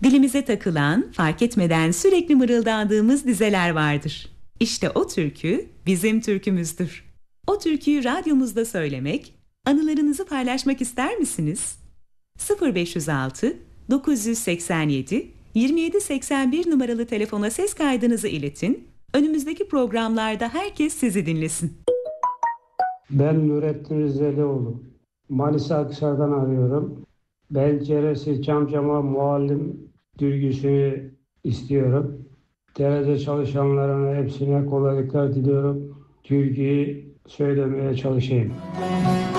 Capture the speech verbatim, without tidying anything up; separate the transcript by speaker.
Speaker 1: Dilimize takılan, fark etmeden sürekli mırıldandığımız dizeler vardır. İşte o türkü bizim türkümüzdür. O türküyü radyomuzda söylemek, anılarınızı paylaşmak ister misiniz? sıfır beş altı dokuz seksen yedi yirmi yedi seksen bir numaralı telefona ses kaydınızı iletin. Önümüzdeki programlarda herkes sizi dinlesin.
Speaker 2: Ben Nurettin Rizelioğlu. Manisa Akhisar'dan arıyorum. Ben Ceresi Camcama Muallim türküsünü istiyorum. T R T çalışanlarına hepsine kolaylıklar diliyorum. Türküyü söylemeye çalışayım.